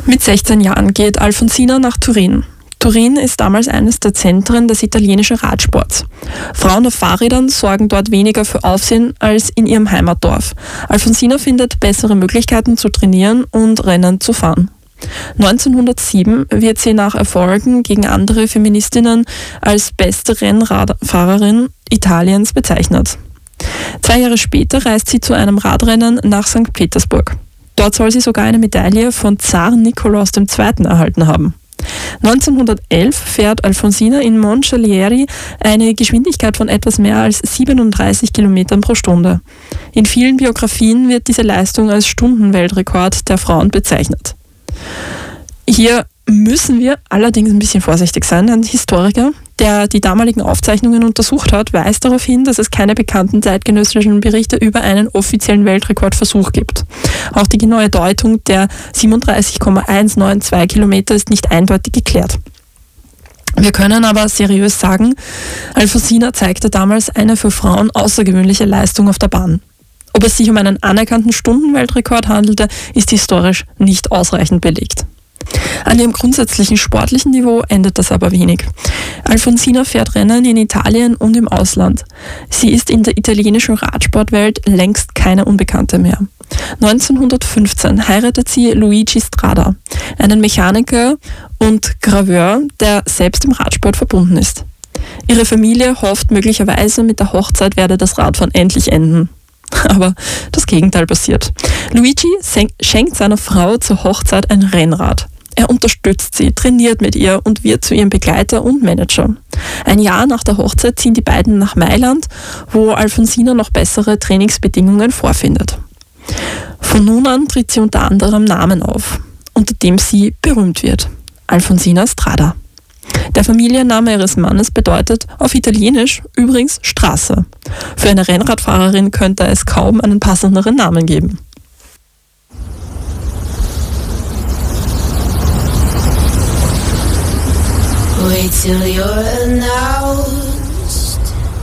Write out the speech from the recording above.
Mit 16 Jahren geht Alfonsina nach Turin. Turin ist damals eines der Zentren des italienischen Radsports. Frauen auf Fahrrädern sorgen dort weniger für Aufsehen als in ihrem Heimatdorf. Alfonsina findet bessere Möglichkeiten zu trainieren und Rennen zu fahren. 1907 wird sie nach Erfolgen gegen andere Feministinnen als beste Rennradfahrerin Italiens bezeichnet. 2 Jahre später reist sie zu einem Radrennen nach St. Petersburg. Dort soll sie sogar eine Medaille von Zar Nikolaus II. Erhalten haben. 1911 fährt Alfonsina in Moncalieri eine Geschwindigkeit von etwas mehr als 37 Kilometern pro Stunde. In vielen Biografien wird diese Leistung als Stundenweltrekord der Frauen bezeichnet. Hier müssen wir allerdings ein bisschen vorsichtig sein. Ein Historiker, der die damaligen Aufzeichnungen untersucht hat, weist darauf hin, dass es keine bekannten zeitgenössischen Berichte über einen offiziellen Weltrekordversuch gibt. Auch die genaue Deutung der 37,192 Kilometer ist nicht eindeutig geklärt. Wir können aber seriös sagen, Alfonsina zeigte damals eine für Frauen außergewöhnliche Leistung auf der Bahn. Ob es sich um einen anerkannten Stundenweltrekord handelte, ist historisch nicht ausreichend belegt. An ihrem grundsätzlichen sportlichen Niveau endet das aber wenig. Alfonsina fährt Rennen in Italien und im Ausland. Sie ist in der italienischen Radsportwelt längst keine Unbekannte mehr. 1915 heiratet sie Luigi Strada, einen Mechaniker und Graveur, der selbst im Radsport verbunden ist. Ihre Familie hofft möglicherweise, mit der Hochzeit werde das Radfahren endlich enden. Aber das Gegenteil passiert. Luigi schenkt seiner Frau zur Hochzeit ein Rennrad. Er unterstützt sie, trainiert mit ihr und wird zu ihrem Begleiter und Manager. Ein Jahr nach der Hochzeit ziehen die beiden nach Mailand, wo Alfonsina noch bessere Trainingsbedingungen vorfindet. Von nun an tritt sie unter anderem Namen auf, unter dem sie berühmt wird: Alfonsina Strada. Der Familienname ihres Mannes bedeutet auf Italienisch übrigens Straße. Für eine Rennradfahrerin könnte es kaum einen passenderen Namen geben. Wait till you're announced.